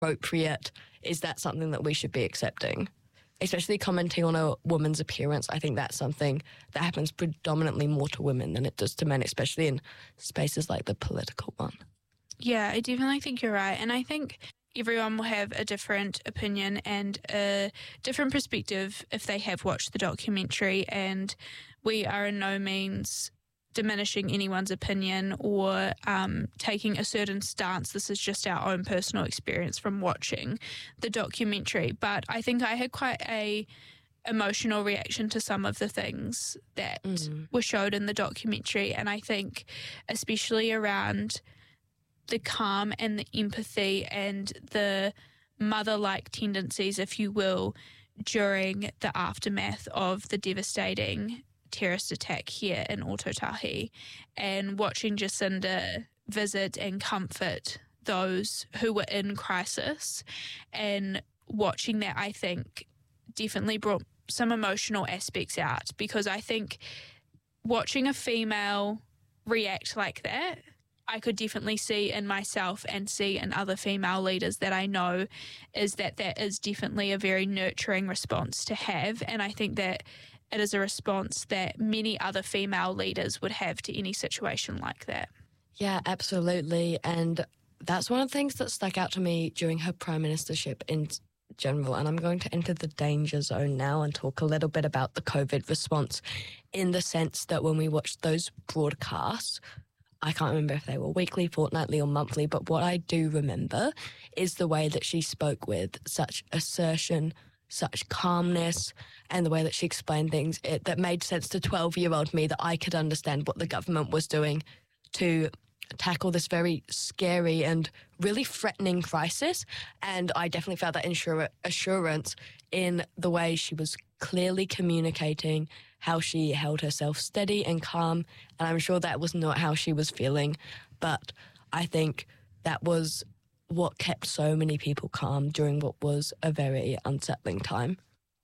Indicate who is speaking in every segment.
Speaker 1: appropriate? Is that something that we should be accepting? Especially commenting on a woman's appearance, I think that's something that happens predominantly more to women than it does to men, especially in spaces like the political one.
Speaker 2: Yeah, I definitely think you're right. And I think everyone will have a different opinion and a different perspective if they have watched the documentary, and we are in no means diminishing anyone's opinion or taking a certain stance. This is just our own personal experience from watching the documentary. But I think I had quite a emotional reaction to some of the things that were showed in the documentary, and I think especially around the calm and the empathy and the mother-like tendencies, if you will, during the aftermath of the devastating terrorist attack here in Ōtautahi, and watching Jacinda visit and comfort those who were in crisis, and watching that, I think, definitely brought some emotional aspects out, because I think watching a female react like that, I could definitely see in myself and see in other female leaders that I know, is that is definitely a very nurturing response to have, and I think that it is a response that many other female leaders would have to any situation like that.
Speaker 1: Yeah, absolutely. And that's one of the things that stuck out to me during her prime ministership in general. And I'm going to enter the danger zone now and talk a little bit about the COVID response, in the sense that when we watched those broadcasts, I can't remember if they were weekly, fortnightly or monthly, but what I do remember is the way that she spoke with such assertion, such calmness, and the way that she explained things that made sense to 12-year-old me, that I could understand what the government was doing to tackle this very scary and really threatening crisis. And I definitely felt that assurance in the way she was clearly communicating, how she held herself steady and calm. And I'm sure that was not how she was feeling, but I think that was what kept so many people calm during what was a very unsettling time.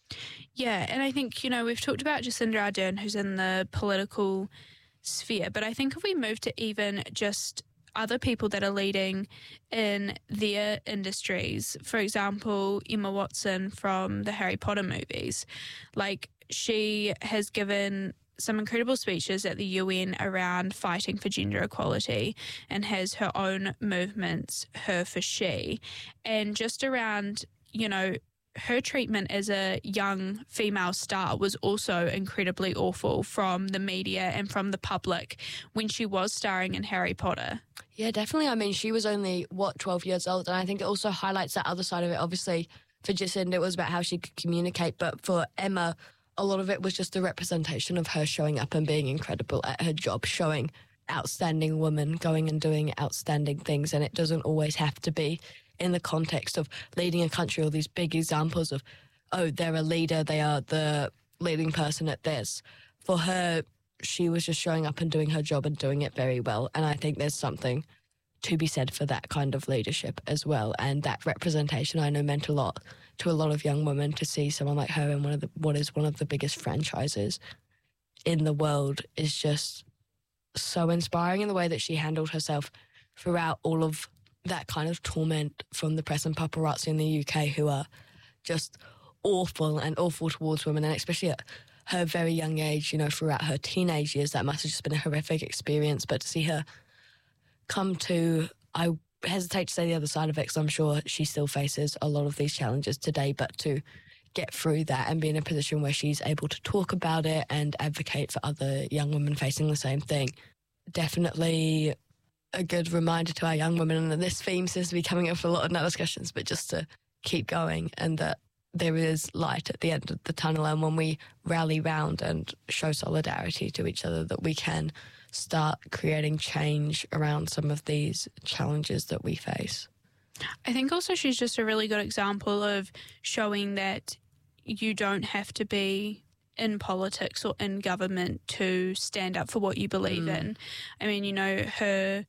Speaker 2: Yeah, and I think, we've talked about Jacinda Ardern, who's in the political sphere, but I think if we move to even just other people that are leading in their industries, for example, Emma Watson from the Harry Potter movies, she has given some incredible speeches at the UN around fighting for gender equality, and has her own movements, Her for She, and just around, her treatment as a young female star was also incredibly awful from the media and from the public when she was starring in Harry Potter.
Speaker 1: Yeah, definitely. I mean, she was only, 12 years old, and I think it also highlights that other side of it. Obviously, for Jacinda, it was about how she could communicate, but for Emma, a lot of it was just the representation of her showing up and being incredible at her job, showing outstanding women going and doing outstanding things. And it doesn't always have to be in the context of leading a country, or these big examples of, oh, they're a leader, they are the leading person at this. For her, she was just showing up and doing her job and doing it very well. And I think there's something to be said for that kind of leadership as well. And that representation, I know, meant a lot to a lot of young women, to see someone like her in what is one of the biggest franchises in the world is just so inspiring, in the way that she handled herself throughout all of that kind of torment from the press and paparazzi in the UK, who are just awful towards women, and especially at her very young age, throughout her teenage years, that must have just been a horrific experience. But to see her come to, I hesitate to say the other side of it, because I'm sure she still faces a lot of these challenges today, but to get through that and be in a position where she's able to talk about it and advocate for other young women facing the same thing, definitely a good reminder to our young women. And this theme seems to be coming up a lot in our discussions, but just to keep going, and that there is light at the end of the tunnel, and when we rally round and show solidarity to each other, that we can start creating change around some of these challenges that we face.
Speaker 2: I think also she's just a really good example of showing that you don't have to be in politics or in government to stand up for what you believe in. I mean, her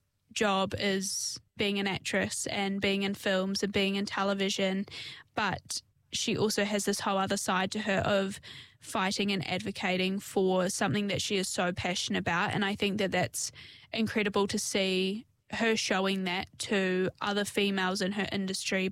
Speaker 2: job is being an actress and being in films and being in television, but she also has this whole other side to her of fighting and advocating for something that she is so passionate about. And I think that that's incredible to see her showing that to other females in her industry